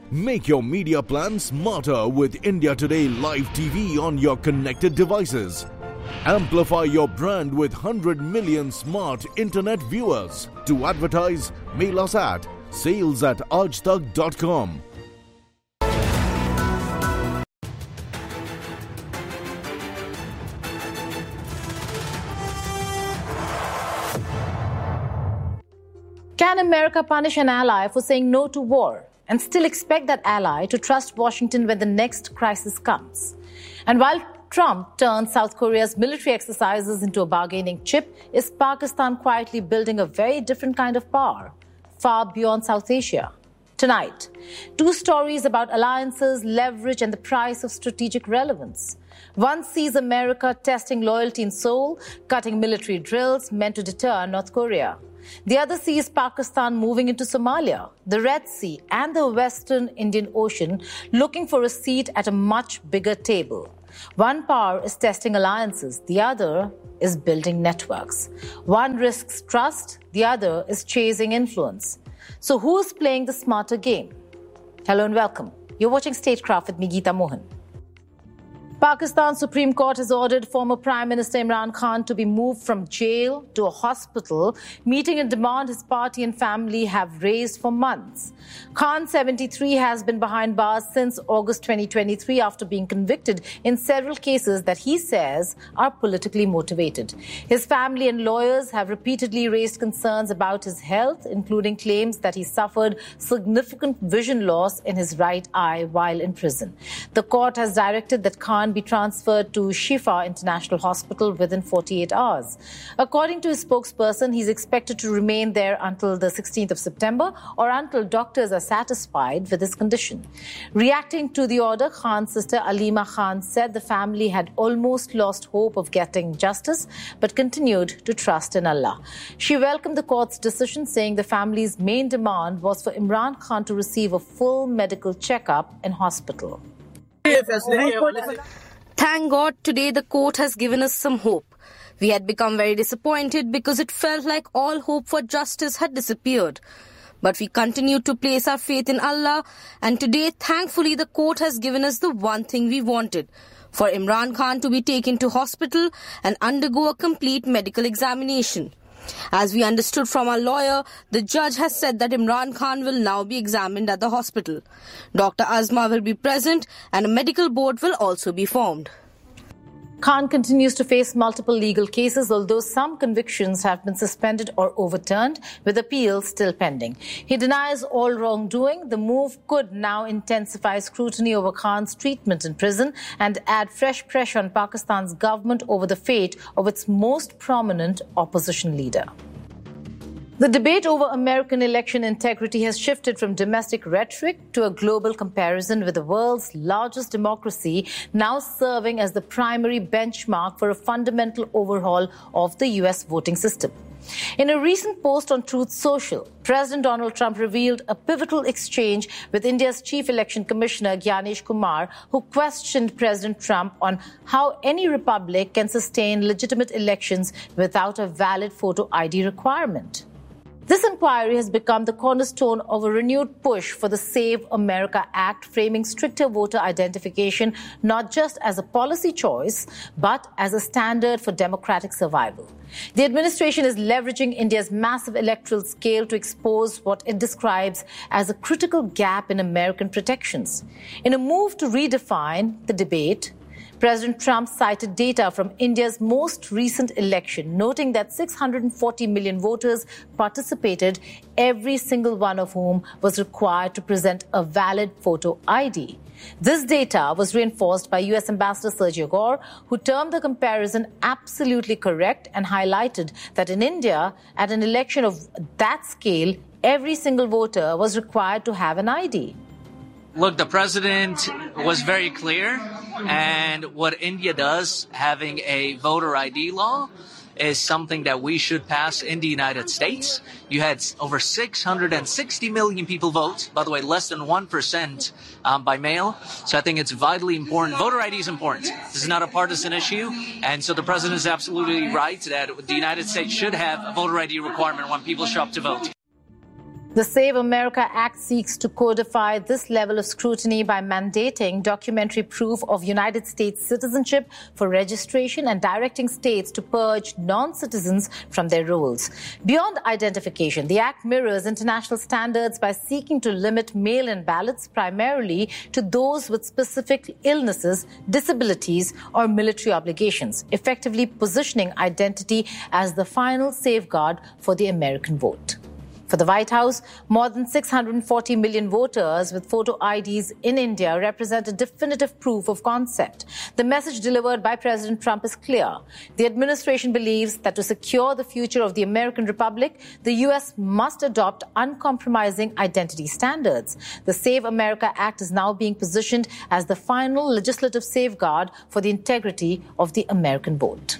Make your media plan smarter with India Today Live TV on your connected devices. Amplify your brand with 100 million smart internet viewers. To advertise, mail us at sales@aajtak.com. Can America punish an ally for saying no to war and still expect that ally to trust Washington when the next crisis comes? And while Trump turned South Korea's military exercises into a bargaining chip, is Pakistan quietly building a very different kind of power, far beyond South Asia? Tonight, two stories about alliances, leverage, and the price of strategic relevance. One sees America testing loyalty in Seoul, cutting military drills meant to deter North Korea. The other sees Pakistan moving into Somalia, the Red Sea, and the Western Indian Ocean, looking for a seat at a much bigger table. One power is testing alliances, the other is building networks. One risks trust, the other is chasing influence. So who's playing the smarter game? Hello and welcome. You're watching Statecraft with me, Geeta Mohan. Pakistan's Supreme Court has ordered former Prime Minister Imran Khan to be moved from jail to a hospital, meeting a demand his party and family have raised for months. Khan, 73, has been behind bars since August 2023 after being convicted in several cases that he says are politically motivated. His family and lawyers have repeatedly raised concerns about his health, including claims that he suffered significant vision loss in his right eye while in prison. The court has directed that Khan be transferred to Shifa International Hospital within 48 hours. According to his spokesperson, he's expected to remain there until the 16th of September or until doctors are satisfied with his condition. Reacting to the order, Khan's sister Alima Khan said the family had almost lost hope of getting justice but continued to trust in Allah. She welcomed the court's decision, saying the family's main demand was for Imran Khan to receive a full medical checkup in hospital. Thank God today the court has given us some hope. We had become very disappointed because it felt like all hope for justice had disappeared. But we continued to place our faith in Allah, and today, thankfully, the court has given us the one thing we wanted, for Imran Khan to be taken to hospital and undergo a complete medical examination. As we understood from our lawyer, the judge has said that Imran Khan will now be examined at the hospital. Dr. Azma will be present and a medical board will also be formed. Khan continues to face multiple legal cases, although some convictions have been suspended or overturned, with appeals still pending. He denies all wrongdoing. The move could now intensify scrutiny over Khan's treatment in prison and add fresh pressure on Pakistan's government over the fate of its most prominent opposition leader. The debate over American election integrity has shifted from domestic rhetoric to a global comparison, with the world's largest democracy now serving as the primary benchmark for a fundamental overhaul of the U.S. voting system. In a recent post on Truth Social, President Donald Trump revealed a pivotal exchange with India's Chief Election Commissioner Gyanesh Kumar, who questioned President Trump on how any republic can sustain legitimate elections without a valid photo ID requirement. This inquiry has become the cornerstone of a renewed push for the Save America Act, framing stricter voter identification not just as a policy choice, but as a standard for democratic survival. The administration is leveraging India's massive electoral scale to expose what it describes as a critical gap in American protections. In a move to redefine the debate, President Trump cited data from India's most recent election, noting that 640 million voters participated, every single one of whom was required to present a valid photo ID. This data was reinforced by U.S. Ambassador Sergio Gore, who termed the comparison absolutely correct and highlighted that in India, at an election of that scale, every single voter was required to have an ID. Look, the president was very clear, and what India does, having a voter ID law, is something that we should pass in the United States. You had over 660 million people vote, by the way, less than 1% by mail. So I think it's vitally important. Voter ID is important. This is not a partisan issue. And so the president is absolutely right that the United States should have a voter ID requirement when people show up to vote. The Save America Act seeks to codify this level of scrutiny by mandating documentary proof of United States citizenship for registration and directing states to purge non-citizens from their rolls. Beyond identification, the Act mirrors international standards by seeking to limit mail-in ballots primarily to those with specific illnesses, disabilities, or military obligations, effectively positioning identity as the final safeguard for the American vote. For the White House, more than 640 million voters with photo IDs in India represent a definitive proof of concept. The message delivered by President Trump is clear. The administration believes that to secure the future of the American Republic, the U.S. must adopt uncompromising identity standards. The Save America Act is now being positioned as the final legislative safeguard for the integrity of the American vote.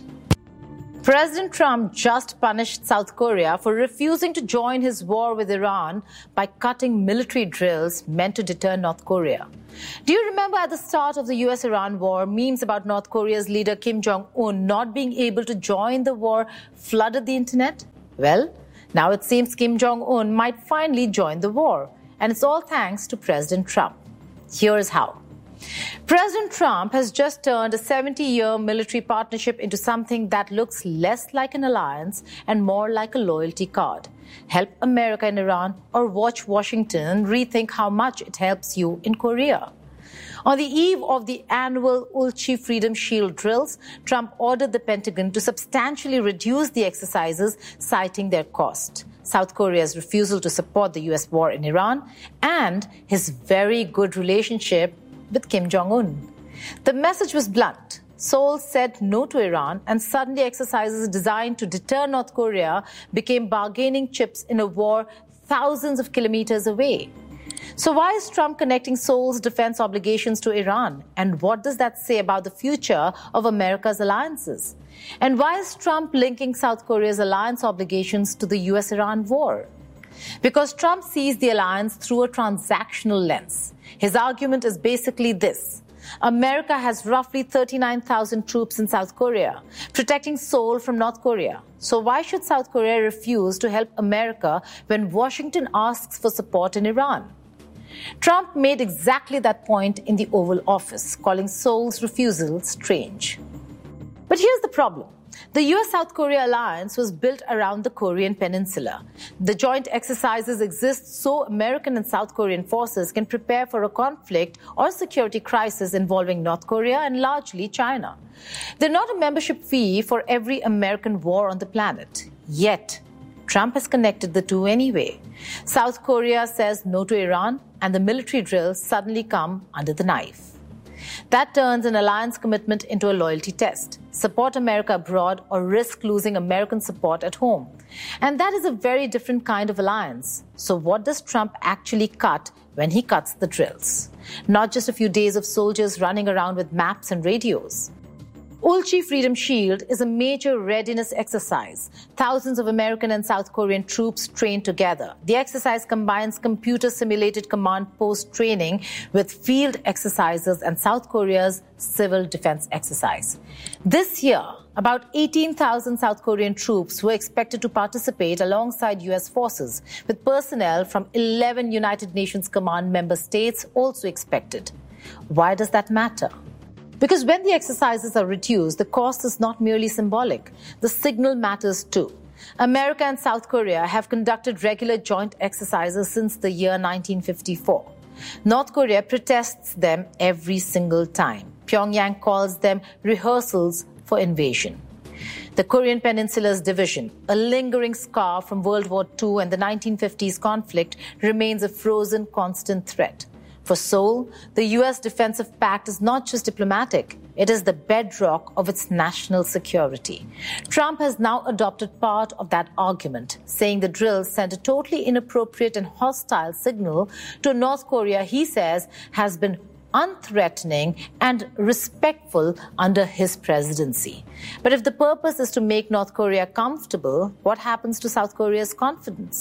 President Trump just punished South Korea for refusing to join his war with Iran by cutting military drills meant to deter North Korea. Do you remember at the start of the US-Iran war, memes about North Korea's leader Kim Jong-un not being able to join the war flooded the internet? Well, now it seems Kim Jong-un might finally join the war, and it's all thanks to President Trump. Here's how. President Trump has just turned a 70-year military partnership into something that looks less like an alliance and more like a loyalty card. Help America in Iran or watch Washington rethink how much it helps you in Korea. On the eve of the annual Ulchi Freedom Shield drills, Trump ordered the Pentagon to substantially reduce the exercises, citing their cost, South Korea's refusal to support the U.S. war in Iran, and his very good relationship with Kim Jong-un. The message was blunt. Seoul said no to Iran, and suddenly exercises designed to deter North Korea became bargaining chips in a war thousands of kilometers away. So why is Trump connecting Seoul's defense obligations to Iran? And what does that say about the future of America's alliances? And why is Trump linking South Korea's alliance obligations to the US-Iran war? Because Trump sees the alliance through a transactional lens. His argument is basically this. America has roughly 39,000 troops in South Korea, protecting Seoul from North Korea. So why should South Korea refuse to help America when Washington asks for support in Iran? Trump made exactly that point in the Oval Office, calling Seoul's refusal strange. But here's the problem. The US-South Korea alliance was built around the Korean Peninsula. The joint exercises exist so American and South Korean forces can prepare for a conflict or security crisis involving North Korea and largely China. They're not a membership fee for every American war on the planet. Yet, Trump has connected the two anyway. South Korea says no to Iran, and the military drills suddenly come under the knife. That turns an alliance commitment into a loyalty test. Support America abroad or risk losing American support at home. And that is a very different kind of alliance. So what does Trump actually cut when he cuts the drills? Not just a few days of soldiers running around with maps and radios. Ulchi Freedom Shield is a major readiness exercise. Thousands of American and South Korean troops train together. The exercise combines computer-simulated command post training with field exercises and South Korea's civil defense exercise. This year, about 18,000 South Korean troops were expected to participate alongside U.S. forces, with personnel from 11 United Nations Command member states also expected. Why does that matter? Because when the exercises are reduced, the cost is not merely symbolic. The signal matters too. America and South Korea have conducted regular joint exercises since the year 1954. North Korea protests them every single time. Pyongyang calls them rehearsals for invasion. The Korean Peninsula's division, a lingering scar from World War II and the 1950s conflict, remains a frozen, constant threat. For Seoul, the U.S. defensive pact is not just diplomatic, it is the bedrock of its national security. Trump has now adopted part of that argument, saying the drills sent a totally inappropriate and hostile signal to North Korea he says has been unthreatening and respectful under his presidency. But if the purpose is to make North Korea comfortable, what happens to South Korea's confidence?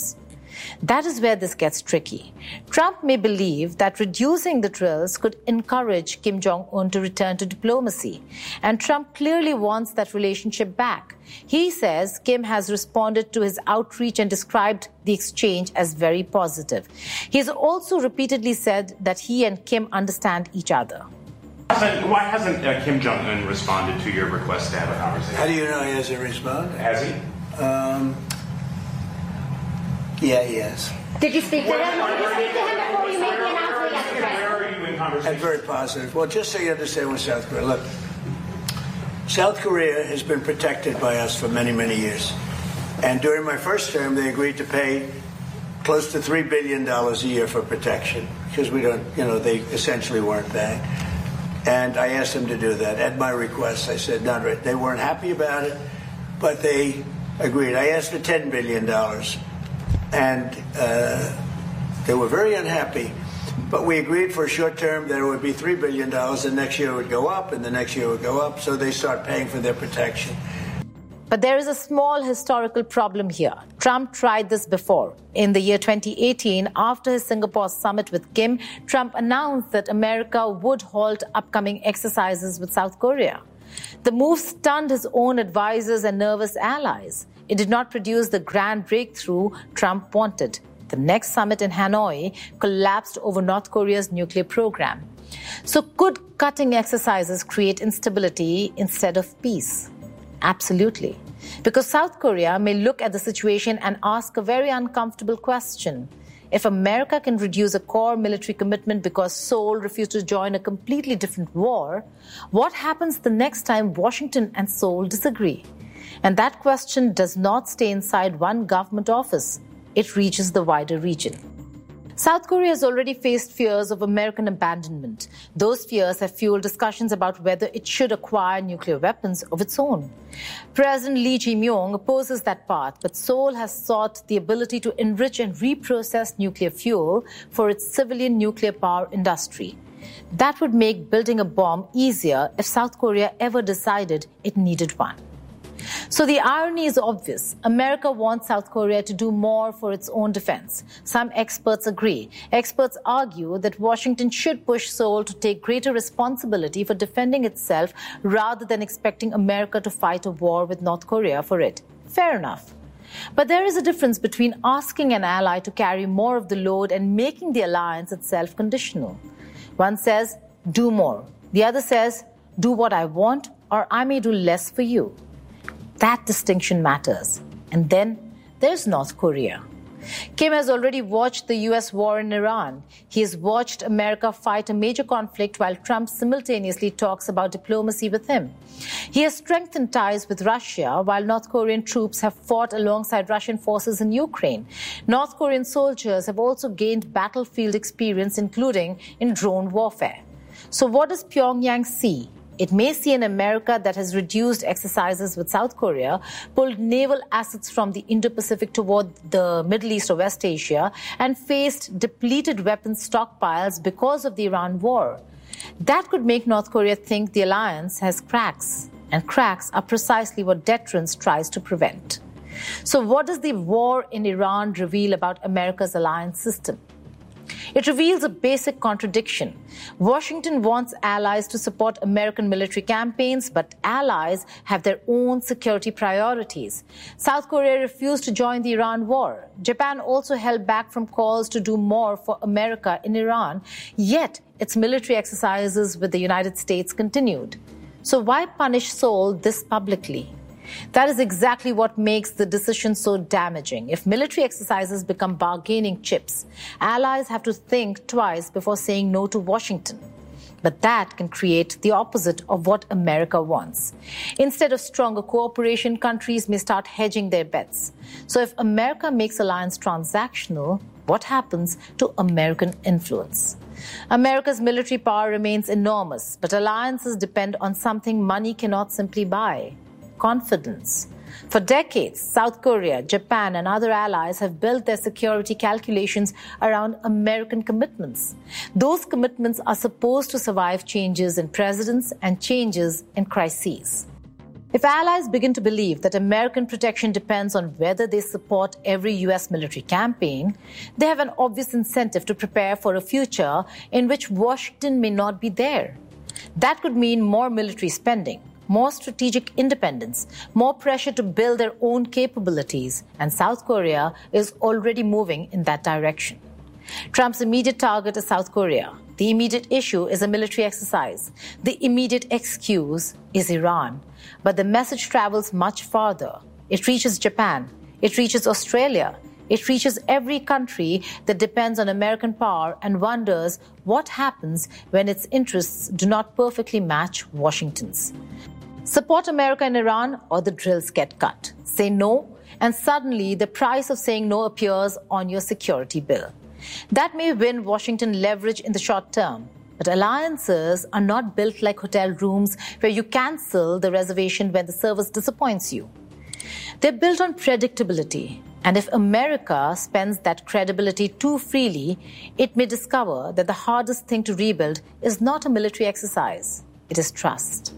That is where this gets tricky. Trump may believe that reducing the drills could encourage Kim Jong-un to return to diplomacy, and Trump clearly wants that relationship back. He says Kim has responded to his outreach and described the exchange as very positive. He has also repeatedly said that he and Kim understand each other. Why hasn't Kim Jong-un responded to your request to have a conversation? How do you know he hasn't responded? Has he? Yeah, he has. Did you speak to him? Did you speak to him before you made the announcement yesterday? Where are you in conversation? And very positive. Well, just so you understand with South Korea, look, South Korea has been protected by us for many, many years. And during my first term, they agreed to pay close to $3 billion a year for protection because we don't, they essentially weren't paying. And I asked them to do that at my request. I said, not right. They weren't happy about it, but they agreed. I asked for $10 billion. And they were very unhappy. But we agreed for a short term that it would be $3 billion, and next year it would go up, and the next year it would go up, so they start paying for their protection. But there is a small historical problem here. Trump tried this before. In the year 2018, after his Singapore summit with Kim, Trump announced that America would halt upcoming exercises with South Korea. The move stunned his own advisors and nervous allies. It did not produce the grand breakthrough Trump wanted. The next summit in Hanoi collapsed over North Korea's nuclear program. So could cutting exercises create instability instead of peace? Absolutely. Because South Korea may look at the situation and ask a very uncomfortable question. If America can reduce a core military commitment because Seoul refused to join a completely different war, what happens the next time Washington and Seoul disagree? And that question does not stay inside one government office. It reaches the wider region. South Korea has already faced fears of American abandonment. Those fears have fueled discussions about whether it should acquire nuclear weapons of its own. President Lee Jae-myung opposes that path, but Seoul has sought the ability to enrich and reprocess nuclear fuel for its civilian nuclear power industry. That would make building a bomb easier if South Korea ever decided it needed one. So the irony is obvious. America wants South Korea to do more for its own defense. Some experts agree. Experts argue that Washington should push Seoul to take greater responsibility for defending itself rather than expecting America to fight a war with North Korea for it. Fair enough. But there is a difference between asking an ally to carry more of the load and making the alliance itself conditional. One says, do more. The other says, do what I want, or I may do less for you. That distinction matters. And then there's North Korea. Kim has already watched the U.S. war in Iran. He has watched America fight a major conflict while Trump simultaneously talks about diplomacy with him. He has strengthened ties with Russia while North Korean troops have fought alongside Russian forces in Ukraine. North Korean soldiers have also gained battlefield experience, including in drone warfare. So what does Pyongyang see? It may see an America that has reduced exercises with South Korea, pulled naval assets from the Indo-Pacific toward the Middle East or West Asia, and faced depleted weapons stockpiles because of the Iran war. That could make North Korea think the alliance has cracks, and cracks are precisely what deterrence tries to prevent. So what does the war in Iran reveal about America's alliance system? It reveals a basic contradiction. Washington wants allies to support American military campaigns, but allies have their own security priorities. South Korea refused to join the Iran war. Japan also held back from calls to do more for America in Iran, yet its military exercises with the United States continued. So why punish Seoul this publicly? That is exactly what makes the decision so damaging. If military exercises become bargaining chips, allies have to think twice before saying no to Washington. But that can create the opposite of what America wants. Instead of stronger cooperation, countries may start hedging their bets. So if America makes alliance transactional, what happens to American influence? America's military power remains enormous, but alliances depend on something money cannot simply buy: confidence. For decades, South Korea, Japan, and other allies have built their security calculations around American commitments. Those commitments are supposed to survive changes in presidents and changes in crises. If allies begin to believe that American protection depends on whether they support every US military campaign, they have an obvious incentive to prepare for a future in which Washington may not be there. That could mean more military spending, more strategic independence, more pressure to build their own capabilities, and South Korea is already moving in that direction. Trump's immediate target is South Korea. The immediate issue is a military exercise. The immediate excuse is Iran. But the message travels much farther. It reaches Japan. It reaches Australia. It reaches every country that depends on American power and wonders what happens when its interests do not perfectly match Washington's. Support America and Iran or the drills get cut. Say no, and suddenly the price of saying no appears on your security bill. That may win Washington leverage in the short term, but alliances are not built like hotel rooms where you cancel the reservation when the service disappoints you. They're built on predictability, and if America spends that credibility too freely, it may discover that the hardest thing to rebuild is not a military exercise, it is trust.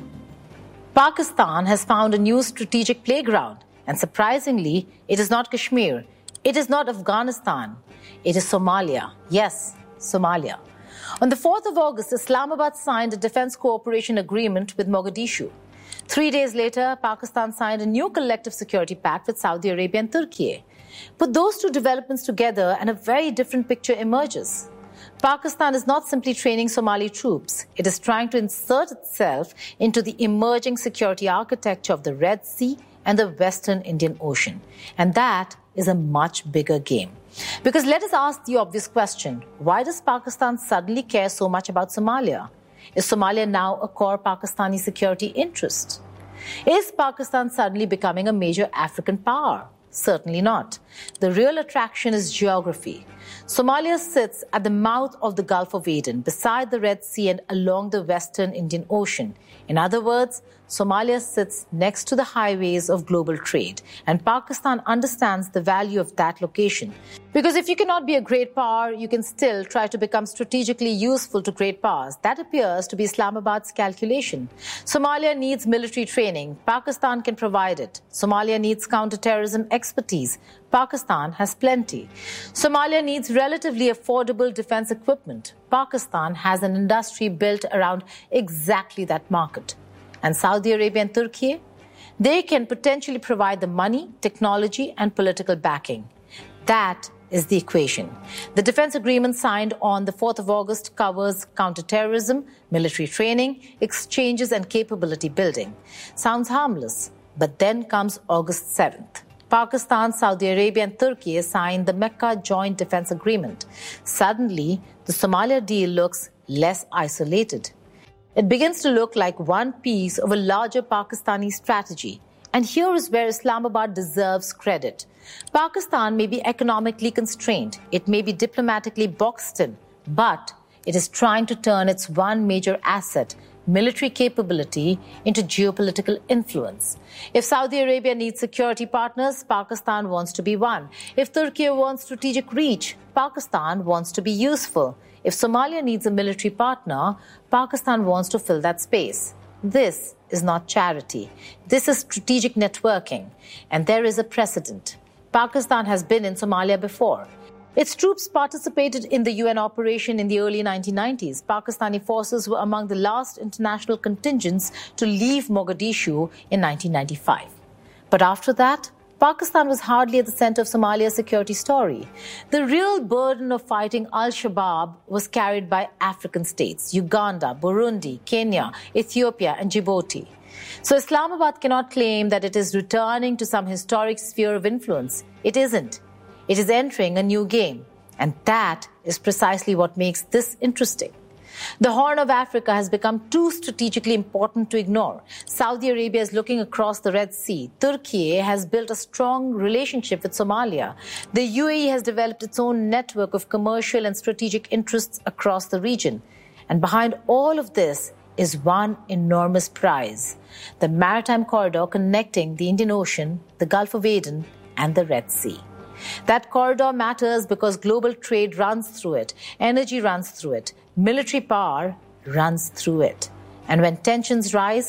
Pakistan has found a new strategic playground, and surprisingly, it is not Kashmir, it is not Afghanistan. It is Somalia. Yes, Somalia. On the 4th of August, Islamabad signed a defense cooperation agreement with Mogadishu. 3 days later, Pakistan signed a new collective security pact with Saudi Arabia and Turkey. Put those two developments together and a very different picture emerges. Pakistan is not simply training Somali troops. It is trying to insert itself into the emerging security architecture of the Red Sea and the Western Indian Ocean. And that is a much bigger game. Because let us ask the obvious question, why does Pakistan suddenly care so much about Somalia? Is Somalia now a core Pakistani security interest? Is Pakistan suddenly becoming a major African power? Certainly not. The real attraction is geography. Somalia sits at the mouth of the Gulf of Aden, beside the Red Sea and along the Western Indian Ocean. In other words, Somalia sits next to the highways of global trade, and Pakistan understands the value of that location. Because if you cannot be a great power, you can still try to become strategically useful to great powers. That appears to be Islamabad's calculation. Somalia needs military training. Pakistan can provide it. Somalia needs counterterrorism expertise. Pakistan has plenty. Somalia needs relatively affordable defense equipment. Pakistan has an industry built around exactly that market. And Saudi Arabia and Turkey, they can potentially provide the money, technology, and political backing. That is the equation. The defense agreement signed on the 4th of August covers counterterrorism, military training, exchanges, and capability building. Sounds harmless, but then comes August 7th. Pakistan, Saudi Arabia, and Turkey signed the Mecca Joint Defense Agreement. Suddenly, the Somalia deal looks less isolated. It begins to look like one piece of a larger Pakistani strategy. And here is where Islamabad deserves credit. Pakistan may be economically constrained, it may be diplomatically boxed in, but it is trying to turn its one major asset, military capability, into geopolitical influence. If Saudi Arabia needs security partners, Pakistan wants to be one. If Turkey wants strategic reach, Pakistan wants to be useful. If Somalia needs a military partner, Pakistan wants to fill that space. This is not charity. This is strategic networking. And there is a precedent. Pakistan has been in Somalia before. Its troops participated in the UN operation in the early 1990s. Pakistani forces were among the last international contingents to leave Mogadishu in 1995. But after that, Pakistan was hardly at the center of Somalia's security story. The real burden of fighting al-Shabaab was carried by African states, Uganda, Burundi, Kenya, Ethiopia, and Djibouti. So Islamabad cannot claim that it is returning to some historic sphere of influence. It isn't. It is entering a new game. And that is precisely what makes this interesting. The Horn of Africa has become too strategically important to ignore. Saudi Arabia is looking across the Red Sea. Turkey has built a strong relationship with Somalia. The UAE has developed its own network of commercial and strategic interests across the region. And behind all of this is one enormous prize: the maritime corridor connecting the Indian Ocean, the Gulf of Aden, and the Red Sea. That corridor matters because global trade runs through it, energy runs through it, military power runs through it. And when tensions rise,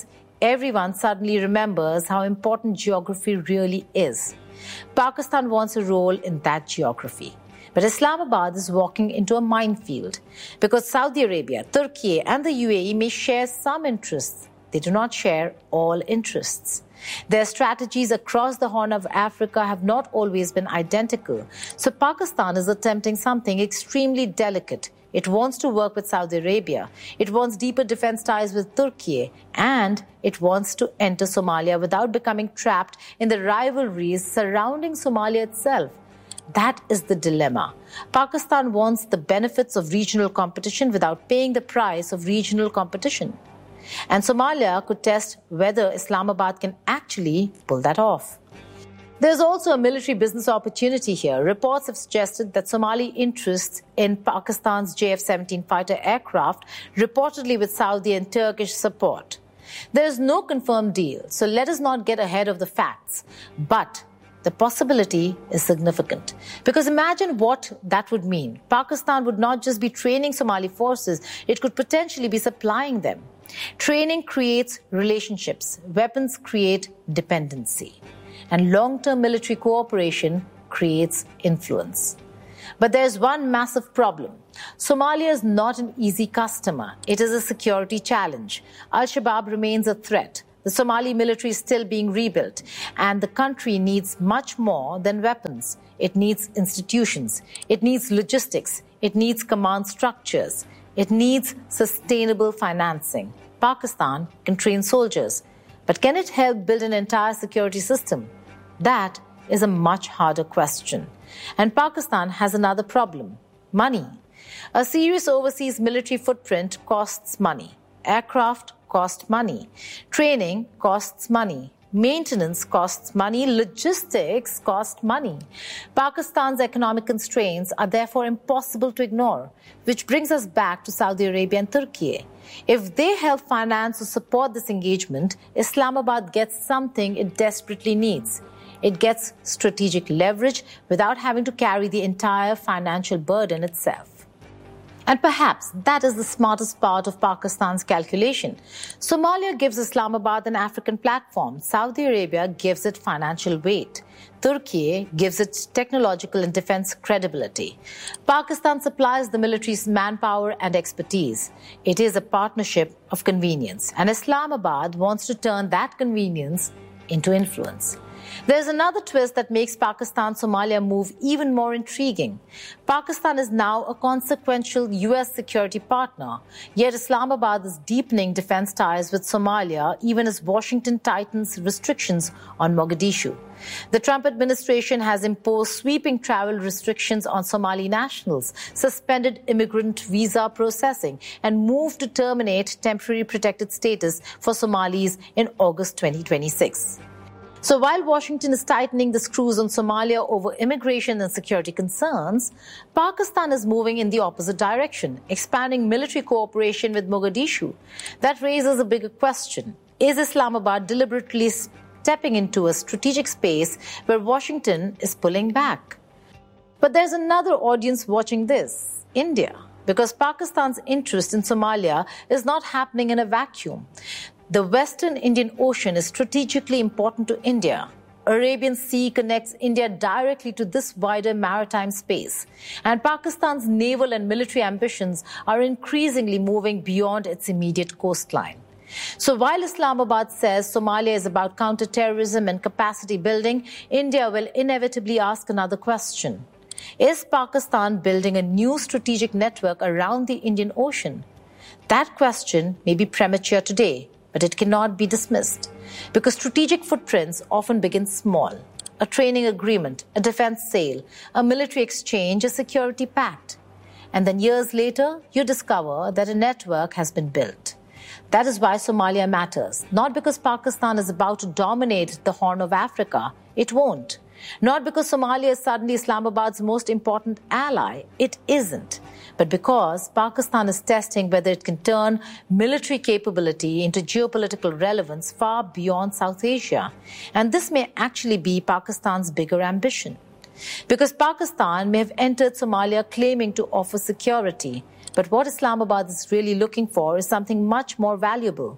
everyone suddenly remembers how important geography really is. Pakistan wants a role in that geography. But Islamabad is walking into a minefield because Saudi Arabia, Turkey, and the UAE may share some interests. They do not share all interests. Their strategies across the Horn of Africa have not always been identical. So Pakistan is attempting something extremely delicate. It wants to work with Saudi Arabia. It wants deeper defense ties with Turkey. And it wants to enter Somalia without becoming trapped in the rivalries surrounding Somalia itself. That is the dilemma. Pakistan wants the benefits of regional competition without paying the price of regional competition. And Somalia could test whether Islamabad can actually pull that off. There's also a military business opportunity here. Reports have suggested that Somali interests in Pakistan's JF-17 fighter aircraft, reportedly with Saudi and Turkish support. There is no confirmed deal, so let us not get ahead of the facts. But the possibility is significant. Because imagine what that would mean. Pakistan would not just be training Somali forces, it could potentially be supplying them. Training creates relationships. Weapons create dependency. And long-term military cooperation creates influence. But there's one massive problem. Somalia is not an easy customer. It is a security challenge. Al-Shabaab remains a threat. The Somali military is still being rebuilt, and the country needs much more than weapons. It needs institutions. It needs logistics. It needs command structures. It needs sustainable financing. Pakistan can train soldiers, but can it help build an entire security system? That is a much harder question. And Pakistan has another problem: money. A serious overseas military footprint costs money. Aircraft cost money. Training costs money. Maintenance costs money. Logistics cost money. Pakistan's economic constraints are therefore impossible to ignore, which brings us back to Saudi Arabia and Turkey. If they help finance or support this engagement, Islamabad gets something it desperately needs. It gets strategic leverage without having to carry the entire financial burden itself. And perhaps that is the smartest part of Pakistan's calculation. Somalia gives Islamabad an African platform. Saudi Arabia gives it financial weight. Turkey gives it technological and defense credibility. Pakistan supplies the military's manpower and expertise. It is a partnership of convenience. And Islamabad wants to turn that convenience into influence. There's another twist that makes Pakistan-Somalia move even more intriguing. Pakistan is now a consequential US security partner, yet Islamabad is deepening defense ties with Somalia even as Washington tightens restrictions on Mogadishu. The Trump administration has imposed sweeping travel restrictions on Somali nationals, suspended immigrant visa processing, and moved to terminate temporary protected status for Somalis in August 2026. So while Washington is tightening the screws on Somalia over immigration and security concerns, Pakistan is moving in the opposite direction, expanding military cooperation with Mogadishu. That raises a bigger question. Is Islamabad deliberately stepping into a strategic space where Washington is pulling back? But there's another audience watching this: India. Because Pakistan's interest in Somalia is not happening in a vacuum. The Western Indian Ocean is strategically important to India. Arabian Sea connects India directly to this wider maritime space. And Pakistan's naval and military ambitions are increasingly moving beyond its immediate coastline. So while Islamabad says Somalia is about counter-terrorism and capacity building, India will inevitably ask another question. Is Pakistan building a new strategic network around the Indian Ocean? That question may be premature today, but it cannot be dismissed. Because strategic footprints often begin small. A training agreement, a defense sale, a military exchange, a security pact. And then years later, you discover that a network has been built. That is why Somalia matters. Not because Pakistan is about to dominate the Horn of Africa. It won't. Not because Somalia is suddenly Islamabad's most important ally. It isn't. But because Pakistan is testing whether it can turn military capability into geopolitical relevance far beyond South Asia. And this may actually be Pakistan's bigger ambition. Because Pakistan may have entered Somalia claiming to offer security. But what Islamabad is really looking for is something much more valuable: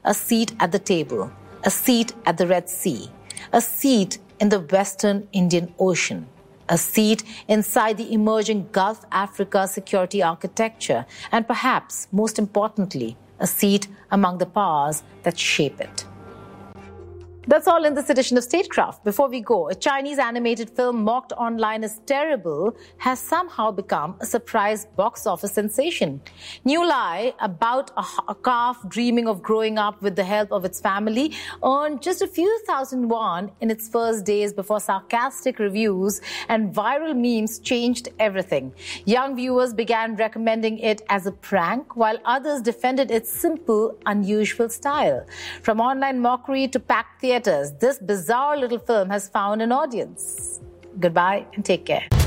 a seat at the table, a seat at the Red Sea, a seat in the Western Indian Ocean, a seat inside the emerging Gulf Africa security architecture, and perhaps, most importantly, a seat among the powers that shape it. That's all in this edition of Statecraft. Before we go, a Chinese animated film mocked online as terrible has somehow become a surprise box office sensation. New Lie, about a calf dreaming of growing up with the help of its family, earned just a few thousand won in its first days before sarcastic reviews and viral memes changed everything. Young viewers began recommending it as a prank, while others defended its simple, unusual style. From online mockery to packed theaters, this bizarre little film has found an audience. Goodbye and take care.